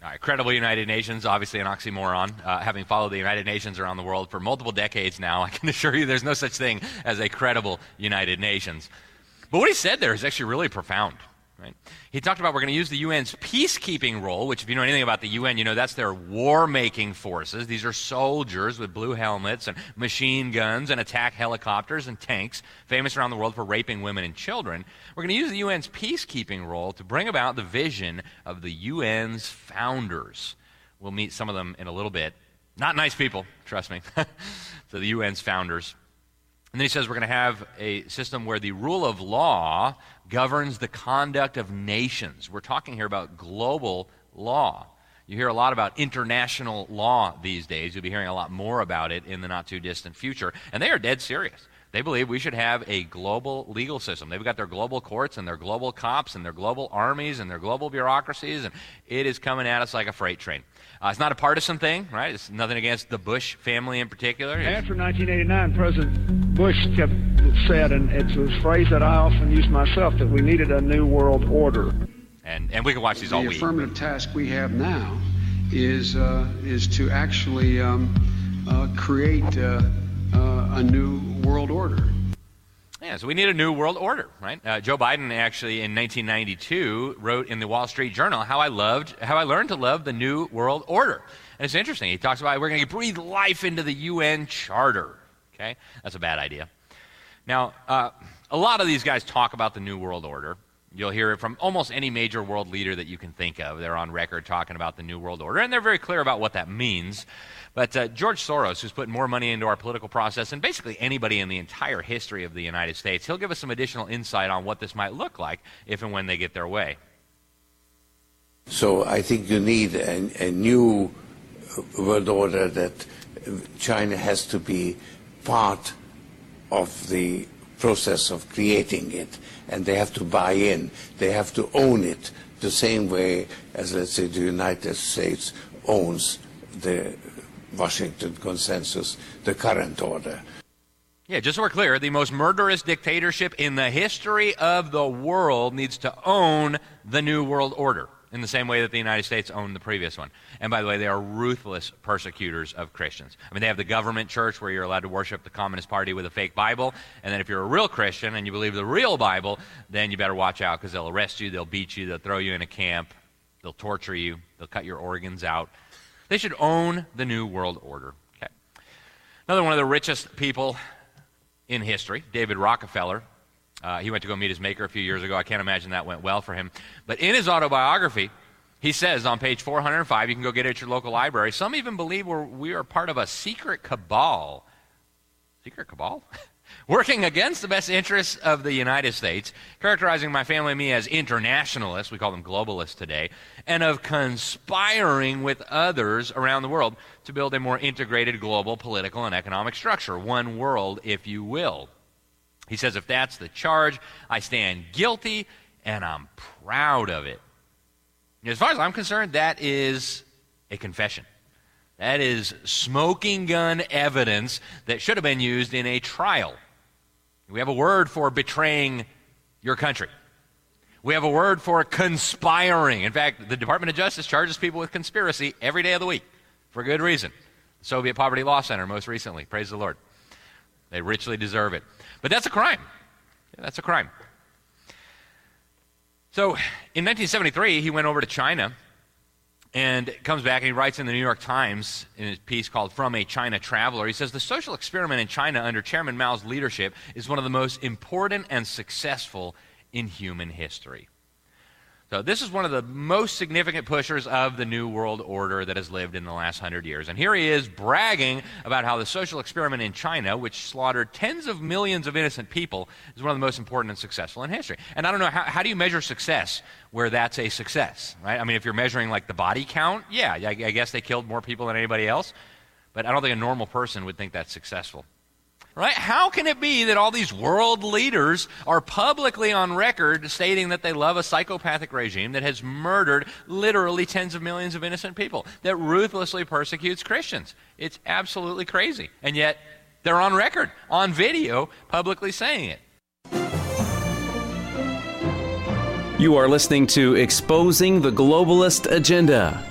All right, credible United Nations, obviously an oxymoron. Having followed the United Nations around the world for multiple decades now, I can assure you there's no such thing as a credible United Nations. But what he said there is actually really profound. Right? He talked about we're going to use the UN's peacekeeping role, which if you know anything about the UN, you know that's their war-making forces. These are soldiers with blue helmets and machine guns and attack helicopters and tanks, famous around the world for raping women and children. We're going to use the UN's peacekeeping role to bring about the vision of the UN's founders. We'll meet some of them in a little bit. Not nice people, trust me. So the UN's founders. And then he says we're going to have a system where the rule of law governs the conduct of nations. We're talking here about global law. You hear a lot about international law these days. You'll be hearing a lot more about it in the not-too-distant future. And they are dead serious. They believe we should have a global legal system. They've got their global courts and their global cops and their global armies and their global bureaucracies, and it is coming at us like a freight train. It's not a partisan thing, right? It's nothing against the Bush family in particular. After 1989, President Bush said, and it's a phrase that I often use myself, that we needed a new world order. And we can watch these all week. The affirmative task we have now is to actually create a new world order. Yeah, so we need a new world order, right? Joe Biden actually in 1992 wrote in the Wall Street Journal how I learned to love the new world order. And it's interesting. He talks about we're going to breathe life into the UN Charter. Okay, that's a bad idea. Now, a lot of these guys talk about the new world order. You'll hear it from almost any major world leader that you can think of. They're on record talking about the new world order, and they're very clear about what that means. But George Soros, who's put more money into our political process, and basically anybody in the entire history of the United States, he'll give us some additional insight on what this might look like if and when they get their way. So I think you need a new world order that China has to be part of the process of creating it, and they have to buy in. They have to own it the same way as, let's say, the United States owns the Washington Consensus, the current order. Yeah, just so we're clear, the most murderous dictatorship in the history of the world needs to own the New World Order in the same way that the United States owned the previous one. And by the way, they are ruthless persecutors of Christians. I mean, they have the government church where you're allowed to worship the Communist Party with a fake Bible, and then if you're a real Christian and you believe the real Bible, then you better watch out because they'll arrest you, they'll beat you, they'll throw you in a camp, they'll torture you, they'll cut your organs out. They should own the New World Order. Okay. Another one of the richest people in history, David Rockefeller. He went to go meet his maker a few years ago. I can't imagine that went well for him. But in his autobiography, he says on page 405, you can go get it at your local library, some even believe we are part of a secret cabal. Secret cabal? Working against the best interests of the United States, characterizing my family and me as internationalists, we call them globalists today, and of conspiring with others around the world to build a more integrated global political and economic structure, one world, if you will. He says, if that's the charge, I stand guilty, and I'm proud of it. As far as I'm concerned, that is a confession. That is smoking gun evidence that should have been used in a trial. We have a word for betraying your country. We have a word for conspiring. In fact, the Department of Justice charges people with conspiracy every day of the week for good reason. The Soviet Poverty Law Center most recently. Praise the Lord. They richly deserve it. But that's a crime. Yeah, that's a crime. So in 1973, he went over to China and comes back and he writes in the New York Times in his piece called From a China Traveler, he says, the social experiment in China under Chairman Mao's leadership is one of the most important and successful in human history. So this is one of the most significant pushers of the New World Order that has lived in the last 100 years. And here he is bragging about how the social experiment in China, which slaughtered tens of millions of innocent people, is one of the most important and successful in history. And I don't know, how do you measure success where that's a success, right? I mean, if you're measuring like the body count, yeah, I guess they killed more people than anybody else. But I don't think a normal person would think that's successful. Right? How can it be that all these world leaders are publicly on record stating that they love a psychopathic regime that has murdered literally tens of millions of innocent people, that ruthlessly persecutes Christians? It's absolutely crazy. And yet, they're on record, on video, publicly saying it. You are listening to Exposing the Globalist Agenda.